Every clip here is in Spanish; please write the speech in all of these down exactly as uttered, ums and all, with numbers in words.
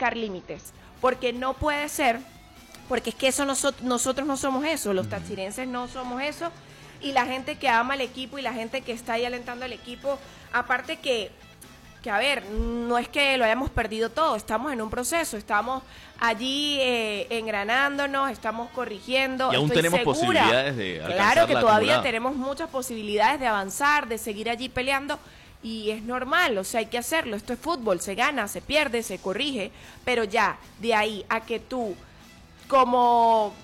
marcar límites, porque no puede ser, porque es que eso nosotros, nosotros no somos eso, los tachirenses no somos eso, y la gente que ama al equipo y la gente que está ahí alentando al equipo, aparte que, que a ver, no es que lo hayamos perdido todo, estamos en un proceso, estamos allí eh, engranándonos, estamos corrigiendo. Y aún estoy tenemos segura, posibilidades de alcanzar claro que la todavía acumulada. tenemos muchas posibilidades de avanzar, de seguir allí peleando, y es normal, o sea, hay que hacerlo, esto es fútbol, se gana, se pierde, se corrige, pero ya, de ahí a que tú, como,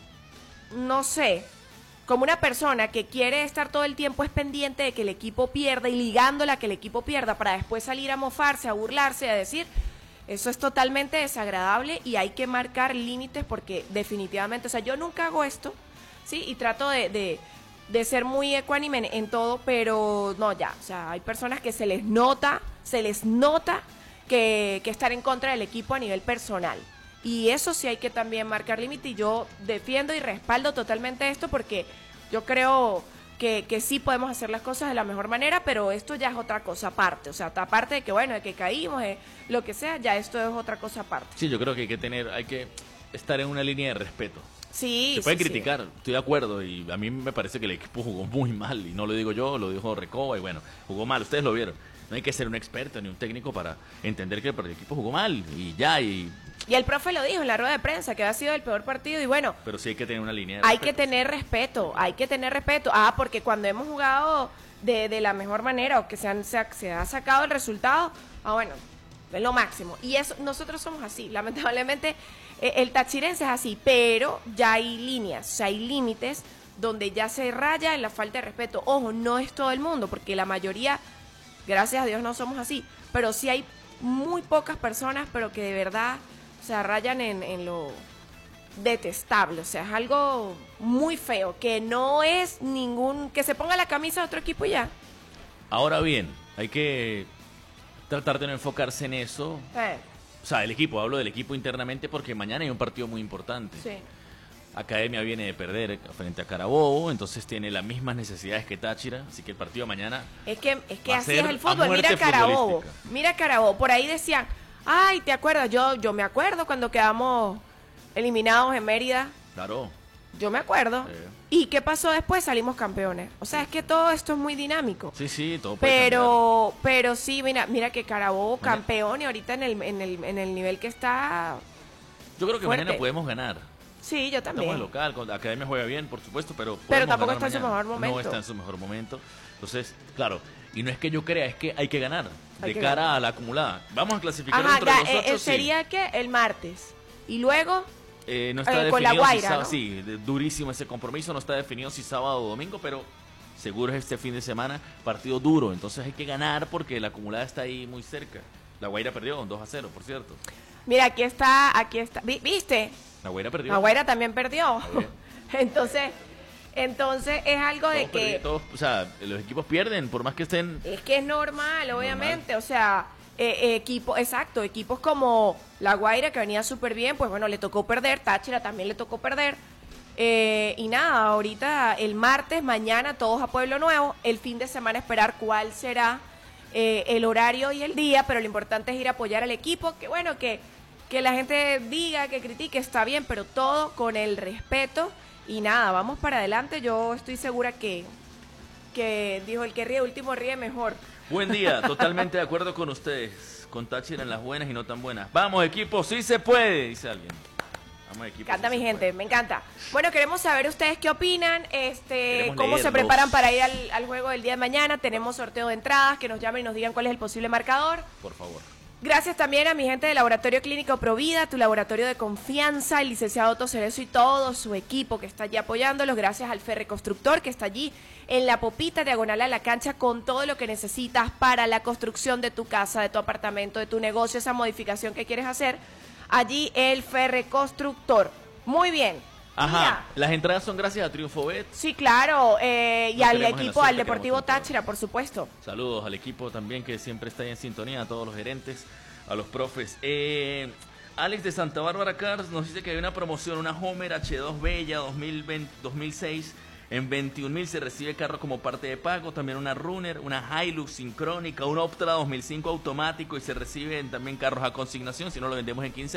no sé, como una persona que quiere estar todo el tiempo es pendiente de que el equipo pierda y ligándola a que el equipo pierda para después salir a mofarse, a burlarse, a decir, eso es totalmente desagradable y hay que marcar límites porque definitivamente, o sea, yo nunca hago esto, ¿sí? Y trato de, de, de ser muy ecuánime en, en todo, pero no, ya, o sea, hay personas que se les nota, se les nota que, que estar en contra del equipo a nivel personal. Y eso sí hay que también marcar límite y yo defiendo y respaldo totalmente esto porque yo creo que, que sí podemos hacer las cosas de la mejor manera, pero esto ya es otra cosa aparte, o sea, aparte de que bueno, de que caímos, de lo que sea, ya esto es otra cosa aparte. Sí, yo creo que hay que tener, hay que estar en una línea de respeto. Sí, Se puede sí, criticar, sí. estoy de acuerdo, y a mí me parece que el equipo jugó muy mal, y no lo digo yo, lo dijo Recoba, y bueno, jugó mal, ustedes lo vieron. No hay que ser un experto ni un técnico para entender que el equipo jugó mal, y ya, y... Y el profe lo dijo en la rueda de prensa, que ha sido el peor partido, y bueno... Pero sí hay que tener una línea de Hay respeto. que tener respeto, hay que tener respeto. Ah, porque cuando hemos jugado de, de la mejor manera, o que se, han, se, ha, se ha sacado el resultado, ah, bueno, es lo máximo. Y eso nosotros somos así, lamentablemente eh, el tachirense es así, pero ya hay líneas, o sea, hay límites donde ya se raya en la falta de respeto. Ojo, no es todo el mundo, porque la mayoría, gracias a Dios, no somos así, pero sí hay muy pocas personas, pero que de verdad se rayan en, en lo detestable, o sea, es algo muy feo, que no es ningún, que se ponga la camisa de otro equipo y ya. Ahora bien, hay que tratar de no enfocarse en eso. Eh, O sea, el equipo, hablo del equipo internamente porque mañana hay un partido muy importante. sí. Academia viene de perder frente a Carabobo, entonces tiene las mismas necesidades que Táchira, así que el partido mañana... Es que, es que Va a así ser es el a fútbol. muerte Mira Carabobo, futbolística. mira Carabobo, por ahí decían, ay, ¿te acuerdas? Yo, yo me acuerdo cuando quedamos eliminados en Mérida. Claro. Yo me acuerdo. Sí. ¿Y qué pasó después? Salimos campeones. O sea, es que todo esto es muy dinámico. Sí, sí, todo puede Pero, pero sí, mira, mira que Carabobo Mañana- campeón y ahorita en el, en el, en el nivel que está. cambiar. Yo creo que fuerte. mañana podemos ganar. Sí, yo Estamos también. en local, con- Academia juega bien, por supuesto, pero Pero podemos tampoco ganar está en su mañana. mejor momento. No está en su mejor momento. Entonces, claro, y no es que yo crea, es que hay que ganar Hay de que cara ganar. a la acumulada. Vamos a clasificar Ajá, dentro ya, de los eh, ocho, eh, sí. sería que el martes. Y luego, Eh, no está eh, con la definido Guaira, si sábado, ¿no? sí, de- durísimo ese compromiso, no está definido si sábado o domingo, pero seguro es este fin de semana, partido duro, entonces hay que ganar porque la acumulada está ahí muy cerca. La Guaira perdió dos a cero, por cierto. mira, aquí está, aquí está. Vi- ¿Viste? La Guaira perdió. La Guaira también perdió. Está bien. Entonces, entonces es algo de Todos que perdi- todos, o sea, los equipos pierden, por más que estén... es que es normal, obviamente, o sea, eh, eh, equipo, exacto, equipos como La Guaira que venía súper bien, pues bueno, le tocó perder, Táchira también le tocó perder. Eh, y nada, ahorita el martes, mañana todos a Pueblo Nuevo, el fin de semana esperar cuál será eh, el horario y el día, pero lo importante es ir a apoyar al equipo, que bueno, que, que la gente diga, que critique, está bien, pero todo con el respeto y nada, vamos para adelante, yo estoy segura que, que dijo el que ríe último ríe mejor. Buen día, totalmente de acuerdo con ustedes. Con Táchira en las buenas y no tan buenas. Vamos, equipo, sí se puede, dice alguien. Vamos, equipo. Encanta sí mi se gente, puede. me encanta. Bueno, queremos saber ustedes qué opinan, este, Queremos cómo se leerlos. preparan para ir al, al juego del día de mañana. Tenemos sorteo de entradas, que nos llamen y nos digan cuál es el posible marcador. Por favor. Gracias también a mi gente del Laboratorio Clínico Provida, tu laboratorio de confianza, el licenciado Otto Cerezo y todo su equipo que está allí apoyándolos. Gracias al Ferre Constructor que está allí en la popita diagonal a la cancha con todo lo que necesitas para la construcción de tu casa, de tu apartamento, de tu negocio, esa modificación que quieres hacer. Allí el Ferre Constructor. Muy bien. Ajá, Mira, las entradas son gracias a Triunfo Bet. sí, claro, eh, y Nos al queremos en la equipo, suerte, al Deportivo queremos triunfar. Táchira, por supuesto. Saludos al equipo también que siempre está ahí en sintonía, a todos los gerentes, a los profes. Eh, Alex de Santa Bárbara Cars nos dice que hay una promoción, una Homer H dos Bella dos mil veinte, dos mil seis. En veintiún mil se recibe carro como parte de pago, también una Runner, una Hilux sincrónica, un Optra dos mil cinco automático y se reciben también carros a consignación, si no lo vendemos en quince.